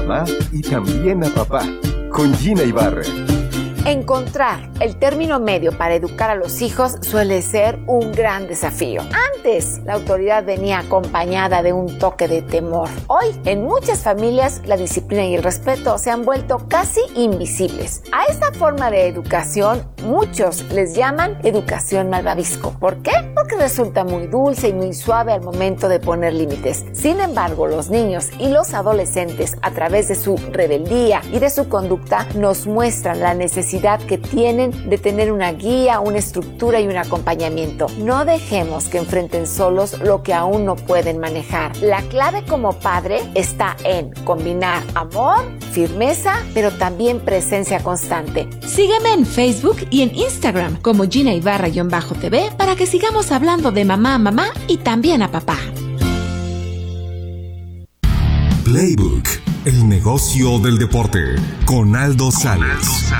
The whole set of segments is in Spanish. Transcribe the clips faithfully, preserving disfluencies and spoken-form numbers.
mamá y también a papá. Con Gina Ibarra. Encontrar el término medio para educar a los hijos suele ser un gran desafío. Antes, la autoridad venía acompañada de un toque de temor. Hoy, en muchas familias, la disciplina y el respeto se han vuelto casi invisibles. A esta forma de educación, muchos les llaman educación malvavisco. ¿Por qué? Porque resulta muy dulce y muy suave al momento de poner límites. Sin embargo, los niños y los adolescentes, a través de su rebeldía y de su conducta, nos muestran la necesidad que tienen de tener una guía, una estructura y un acompañamiento. No dejemos que enfrenten solos lo que aún no pueden manejar. La clave como padre está en combinar amor, firmeza, pero también presencia constante. Sígueme en Facebook y en Instagram como Gina Ibarra-T V para que sigamos hablando de mamá a mamá y también a papá. Playbook, el negocio del deporte, con Aldo Sales.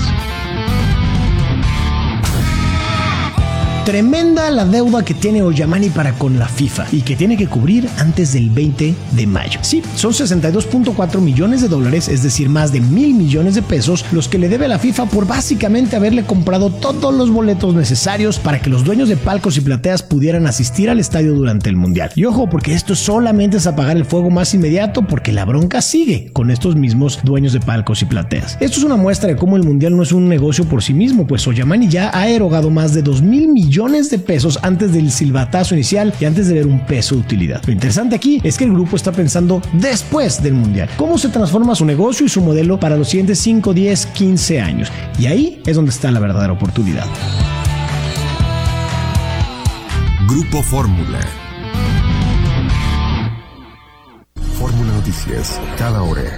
Tremenda la deuda que tiene Oyamani para con la FIFA y que tiene que cubrir antes del veinte de mayo. Sí, son sesenta y dos punto cuatro millones de dólares, es decir, más de mil millones de pesos, los que le debe a la FIFA por básicamente haberle comprado todos los boletos necesarios para que los dueños de palcos y plateas pudieran asistir al estadio durante el Mundial. Y ojo, porque esto solamente es apagar el fuego más inmediato, porque la bronca sigue con estos mismos dueños de palcos y plateas. Esto es una muestra de cómo el Mundial no es un negocio por sí mismo, pues Oyamani ya ha erogado más de dos mil millones de pesos antes del silbatazo inicial y antes de ver un peso de utilidad. Lo interesante aquí es que el grupo está pensando después del Mundial. ¿Cómo se transforma su negocio y su modelo para los siguientes cinco, diez, quince años? Y ahí es donde está la verdadera oportunidad. Grupo Fórmula. Fórmula Noticias, cada hora.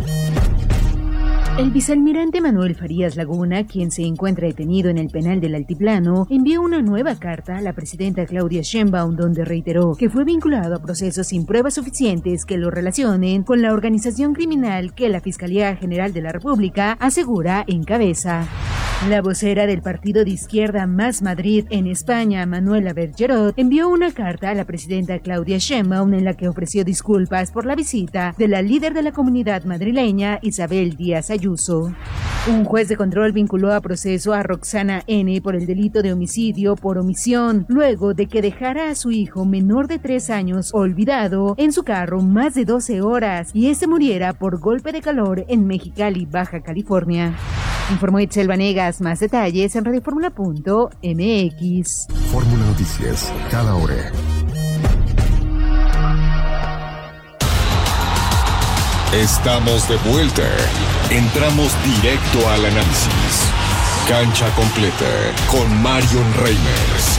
El vicealmirante Manuel Farías Laguna, quien se encuentra detenido en el penal del Altiplano, envió una nueva carta a la presidenta Claudia Sheinbaum donde reiteró que fue vinculado a procesos sin pruebas suficientes que lo relacionen con la organización criminal que la Fiscalía General de la República asegura encabeza. La vocera del partido de izquierda Más Madrid en España, Manuela Bergerot, envió una carta a la presidenta Claudia Sheinbaum en la que ofreció disculpas por la visita de la líder de la comunidad madrileña, Isabel Díaz Ayuso. Un juez de control vinculó a proceso a Roxana N. por el delito de homicidio por omisión, luego de que dejara a su hijo menor de tres años olvidado en su carro más de doce horas y este muriera por golpe de calor en Mexicali, Baja California. Informó Itzel Vanegas. Más detalles en radioformula punto m x. Fórmula Noticias, cada hora. Estamos de vuelta. Entramos directo al análisis. Cancha completa con Marion Reimers.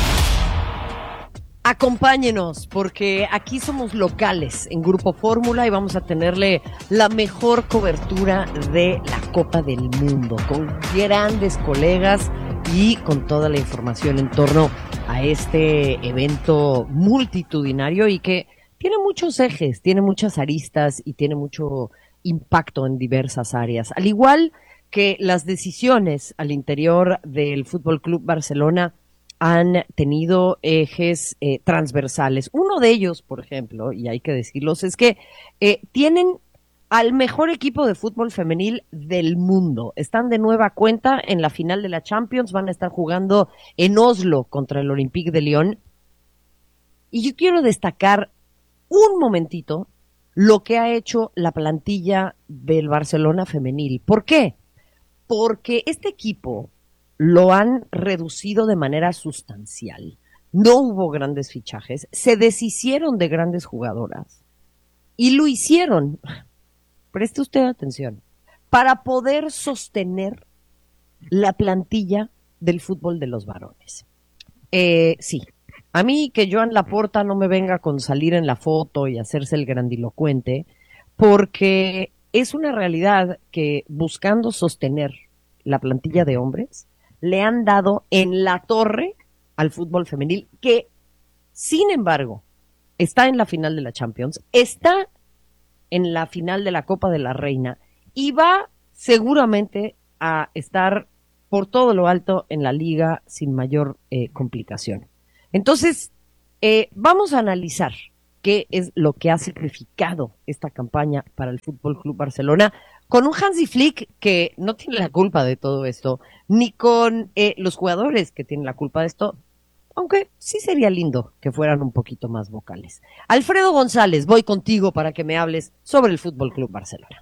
Acompáñenos, porque aquí somos locales en Grupo Fórmula y vamos a tenerle la mejor cobertura de la Copa del Mundo, con grandes colegas y con toda la información en torno a este evento multitudinario y que tiene muchos ejes, tiene muchas aristas y tiene mucho impacto en diversas áreas. Al igual que las decisiones al interior del Fútbol Club Barcelona han tenido ejes eh, transversales. Uno de ellos, por ejemplo, y hay que decirlos, es que eh, tienen al mejor equipo de fútbol femenil del mundo. Están de nueva cuenta en la final de la Champions, van a estar jugando en Oslo contra el Olympique de Lyon. Y yo quiero destacar un momentito lo que ha hecho la plantilla del Barcelona femenil. ¿Por qué? Porque este equipo lo han reducido de manera sustancial. No hubo grandes fichajes, se deshicieron de grandes jugadoras y lo hicieron, preste usted atención, para poder sostener la plantilla del fútbol de los varones. Eh, sí, a mí que Joan Laporta no me venga con salir en la foto y hacerse el grandilocuente, porque es una realidad que buscando sostener la plantilla de hombres, le han dado en la torre al fútbol femenil, que, sin embargo, está en la final de la Champions, está en la final de la Copa de la Reina y va seguramente a estar por todo lo alto en la liga sin mayor eh, complicación. Entonces, eh, vamos a analizar qué es lo que ha significado esta campaña para el Fútbol Club Barcelona, con un Hansi Flick que no tiene la culpa de todo esto, ni con eh, los jugadores que tienen la culpa de esto, aunque sí sería lindo que fueran un poquito más vocales. Alfredo González, voy contigo para que me hables sobre el Fútbol Club Barcelona.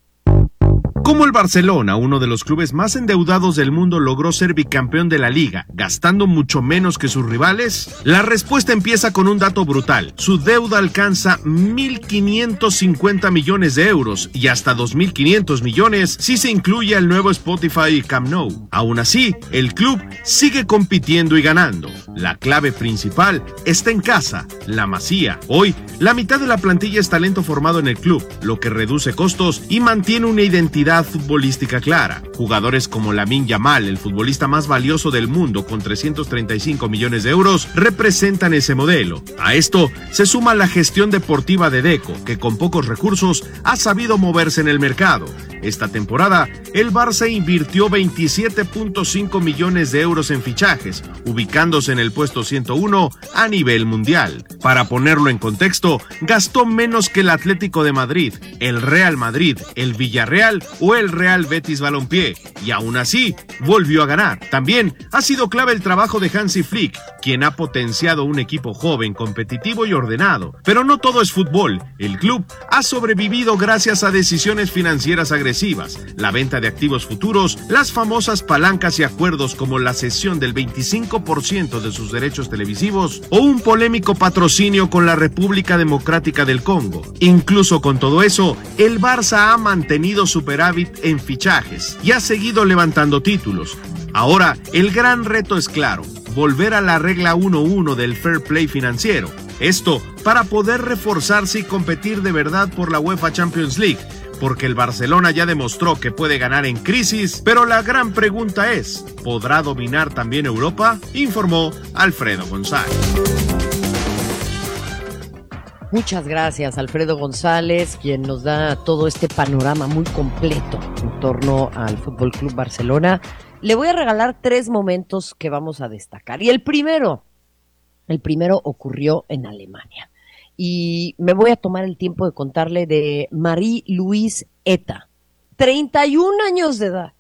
¿Cómo el Barcelona, uno de los clubes más endeudados del mundo, logró ser bicampeón de la Liga, gastando mucho menos que sus rivales? La respuesta empieza con un dato brutal. Su deuda alcanza mil quinientos cincuenta millones de euros y hasta dos mil quinientos millones si se incluye el nuevo Spotify y Camp Nou. Aún así, el club sigue compitiendo y ganando. La clave principal está en casa, la Masía. Hoy, la mitad de la plantilla es talento formado en el club, lo que reduce costos y mantiene una identidad futbolística clara. Jugadores como Lamine Yamal, el futbolista más valioso del mundo con trescientos treinta y cinco millones de euros, representan ese modelo. A esto se suma la gestión deportiva de Deco, que con pocos recursos ha sabido moverse en el mercado. Esta temporada, el Barça invirtió veintisiete punto cinco millones de euros en fichajes, ubicándose en el puesto ciento uno a nivel mundial. Para ponerlo en contexto, gastó menos que el Atlético de Madrid, el Real Madrid, el Villarreal o el Real Betis Balompié, y aún así volvió a ganar. También ha sido clave el trabajo de Hansi Flick, quien ha potenciado un equipo joven, competitivo y ordenado. Pero no todo es fútbol. El club ha sobrevivido gracias a decisiones financieras agresivas, la venta de activos futuros, las famosas palancas y acuerdos como la cesión del veinticinco por ciento de sus derechos televisivos o un polémico patrocinio con la República Democrática del Congo. Incluso con todo eso, el Barça ha mantenido superávit en fichajes y ha seguido levantando títulos. Ahora, el gran reto es claro: volver a la regla uno uno del fair play financiero. Esto para poder reforzarse y competir de verdad por la UEFA Champions League, porque el Barcelona ya demostró que puede ganar en crisis, pero la gran pregunta es, ¿podrá dominar también Europa? Informó Alfredo González. Muchas gracias, Alfredo González, quien nos da todo este panorama muy completo en torno al Fútbol Club Barcelona. Le voy a regalar tres momentos que vamos a destacar. Y el primero, el primero ocurrió en Alemania. Y me voy a tomar el tiempo de contarle de Marie-Louise Eta, treinta y un años de edad.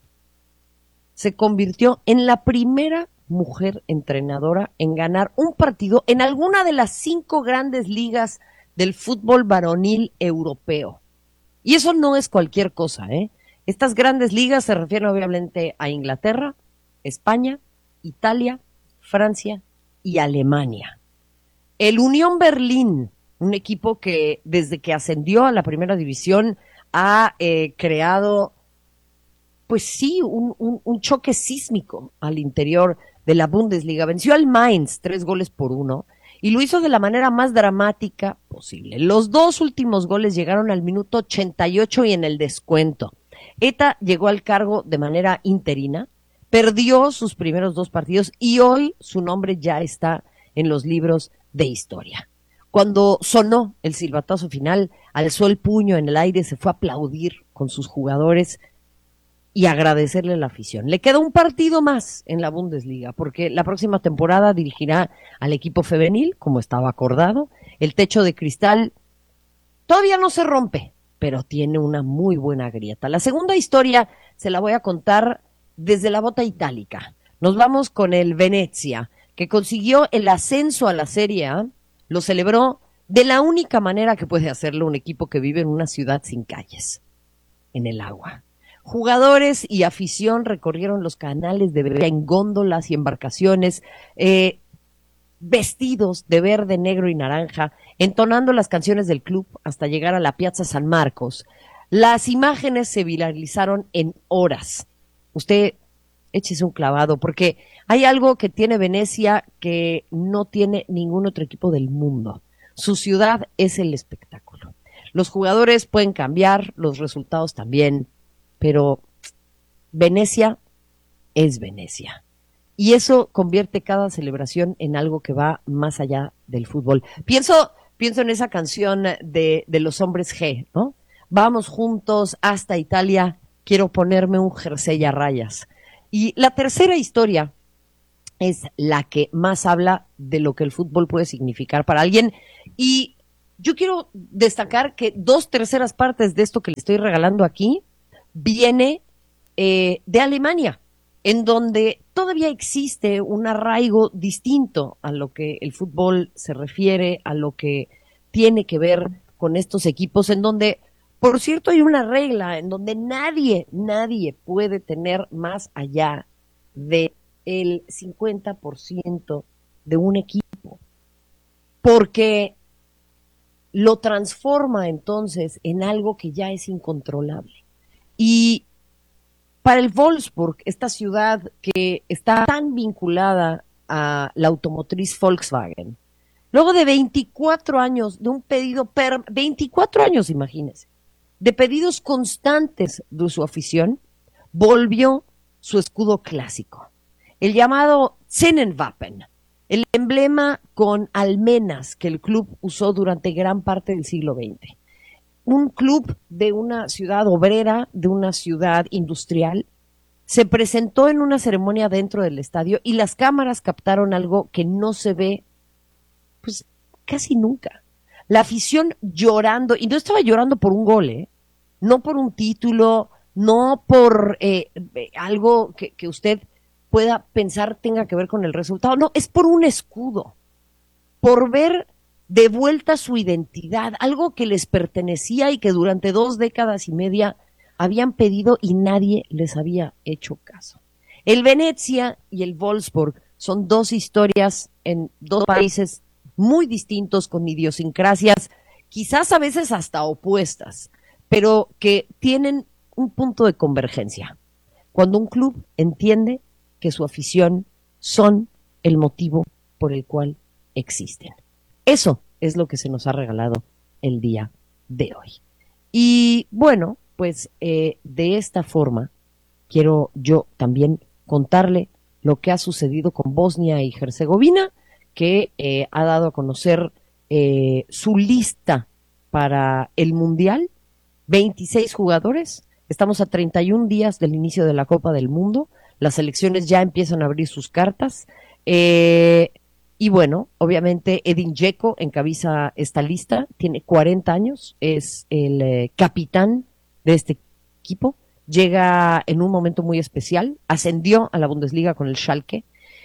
Se convirtió en la primera mujer entrenadora en ganar un partido en alguna de las cinco grandes ligas del fútbol varonil europeo. Y eso no es cualquier cosa, ¿eh? Estas grandes ligas se refieren obviamente a Inglaterra, España, Italia, Francia y Alemania. El Unión Berlín, un equipo que desde que ascendió a la primera división ha eh, creado, pues sí, un, un, un choque sísmico al interior de la Bundesliga. Venció al Mainz tres goles por uno y lo hizo de la manera más dramática posible. Los dos últimos goles llegaron al minuto ochenta y ocho y en el descuento. Eta llegó al cargo de manera interina, perdió sus primeros dos partidos y hoy su nombre ya está en los libros de historia. Cuando sonó el silbatazo final, alzó el puño en el aire, se fue a aplaudir con sus jugadores y agradecerle a la afición. Le queda un partido más en la Bundesliga, porque la próxima temporada dirigirá al equipo femenil, como estaba acordado. El techo de cristal todavía no se rompe, pero tiene una muy buena grieta. La segunda historia se la voy a contar desde la bota itálica. Nos vamos con el Venezia, que consiguió el ascenso a la Serie A. Lo celebró de la única manera que puede hacerlo un equipo que vive en una ciudad sin calles, en el agua. Jugadores y afición recorrieron los canales de Berea en góndolas y embarcaciones, eh, vestidos de verde, negro y naranja, entonando las canciones del club hasta llegar a la Piazza San Marcos. Las imágenes se viralizaron en horas. Usted échese un clavado, porque hay algo que tiene Venecia que no tiene ningún otro equipo del mundo. Su ciudad es el espectáculo. Los jugadores pueden cambiar, los resultados también, pero Venecia es Venecia. Y eso convierte cada celebración en algo que va más allá del fútbol. Pienso, pienso en esa canción de, de los hombres G, ¿no? Vamos juntos hasta Italia, quiero ponerme un jersey a rayas. Y la tercera historia es la que más habla de lo que el fútbol puede significar para alguien y yo quiero destacar que dos terceras partes de esto que le estoy regalando aquí viene eh, de Alemania, en donde todavía existe un arraigo distinto a lo que el fútbol se refiere, a lo que tiene que ver con estos equipos, en donde, por cierto, hay una regla en donde nadie, nadie puede tener más allá de el cincuenta por ciento de un equipo, porque lo transforma entonces en algo que ya es incontrolable. Y para el Wolfsburg, esta ciudad que está tan vinculada a la automotriz Volkswagen, luego de veinticuatro años de un pedido, per, veinticuatro años, imagínense, de pedidos constantes de su afición, volvió su escudo clásico, el llamado Zinnenwappen, el emblema con almenas que el club usó durante gran parte del siglo veinte. Un club de una ciudad obrera, de una ciudad industrial, se presentó en una ceremonia dentro del estadio y las cámaras captaron algo que no se ve, pues, casi nunca. La afición llorando, y no estaba llorando por un gol, ¿eh? No por un título, no por eh, algo que, que usted pueda pensar tenga que ver con el resultado, no, es por un escudo, por ver de vuelta su identidad, algo que les pertenecía y que durante dos décadas y media habían pedido y nadie les había hecho caso. El Venezia y el Wolfsburg son dos historias en dos países muy distintos, con idiosincrasias, quizás a veces hasta opuestas, pero que tienen un punto de convergencia. Cuando un club entiende que su afición son el motivo por el cual existen. Eso es lo que se nos ha regalado el día de hoy. Y bueno, pues eh, de esta forma quiero yo también contarle lo que ha sucedido con Bosnia y Herzegovina, que eh, ha dado a conocer eh, su lista para el Mundial, veintiséis jugadores, estamos a treinta y un días del inicio de la Copa del Mundo, las selecciones ya empiezan a abrir sus cartas, eh, y bueno, obviamente Edin Dzeko encabeza esta lista, tiene cuarenta años, es el eh, capitán de este equipo, llega en un momento muy especial, ascendió a la Bundesliga con el Schalke,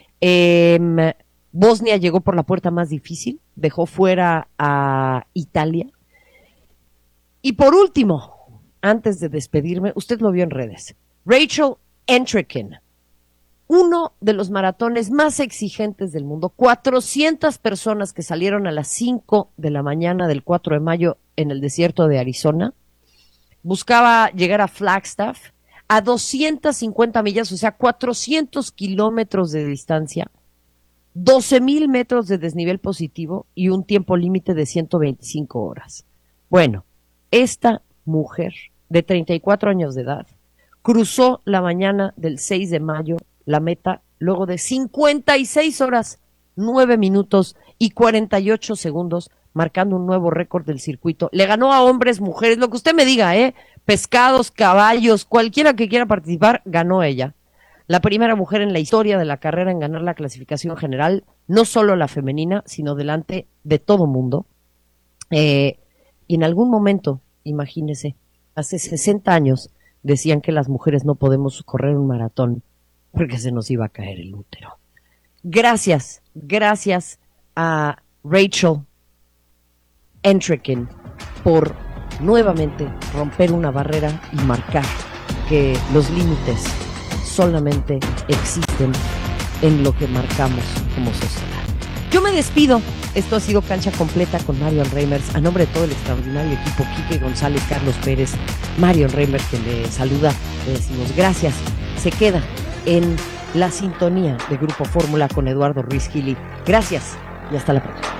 eh, Bosnia llegó por la puerta más difícil, dejó fuera a Italia, y por último, antes de despedirme, usted lo vio en redes, Rachel Entrekin, uno de los maratones más exigentes del mundo, cuatrocientas personas que salieron a las cinco de la mañana del cuatro de mayo en el desierto de Arizona, buscaba llegar a Flagstaff a doscientas cincuenta millas, o sea, cuatrocientos kilómetros de distancia, doce mil metros de desnivel positivo y un tiempo límite de ciento veinticinco horas. Bueno, esta mujer de treinta y cuatro años de edad cruzó la mañana del seis de mayo la meta luego de cincuenta y seis horas, nueve minutos y cuarenta y ocho segundos, marcando un nuevo récord del circuito. Le ganó a hombres, mujeres, lo que usted me diga, ¿eh? Pescados, caballos, cualquiera que quiera participar, ganó ella. La primera mujer en la historia de la carrera en ganar la clasificación general, no solo la femenina, sino delante de todo mundo. Eh, y en algún momento, imagínese, hace sesenta años, decían que las mujeres no podemos correr un maratón porque se nos iba a caer el útero. Gracias, gracias a Rachel Entrekin por nuevamente romper una barrera y marcar que los límites solamente existen en lo que marcamos como sociedad. Yo me despido. Esto ha sido Cancha Completa con Marion Reimers. A nombre de todo el extraordinario equipo, Quique González, Carlos Pérez, Marion Reimers, que le saluda, le decimos gracias. Se queda en la sintonía de Grupo Fórmula con Eduardo Ruiz Gili. Gracias y hasta la próxima.